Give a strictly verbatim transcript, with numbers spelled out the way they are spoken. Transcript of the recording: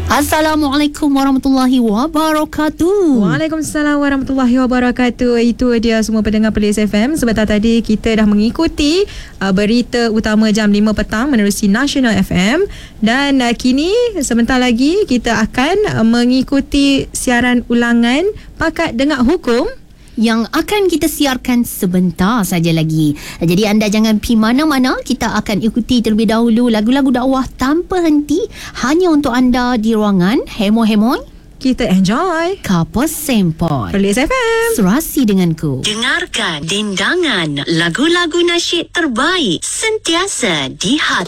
Assalamualaikum warahmatullahi wabarakatuh. Waalaikumsalam warahmatullahi wabarakatuh. Itu dia semua pendengar Perlis F M. Sebentar tadi kita dah mengikuti uh, berita utama jam lima petang menerusi Nasional F M. Dan uh, kini sebentar lagi kita akan uh, mengikuti siaran ulangan Pakat Dengar Hukum yang akan kita siarkan sebentar saja lagi. Jadi anda jangan pergi mana-mana. Kita akan ikuti terlebih dahulu lagu-lagu dakwah tanpa henti hanya untuk anda di ruangan Hemoy-Hemoy. Kita enjoy Kapos Sempoi Perlis F M. Serasi denganku. Dengarkan dendangan lagu-lagu nasyid terbaik sentiasa di hati.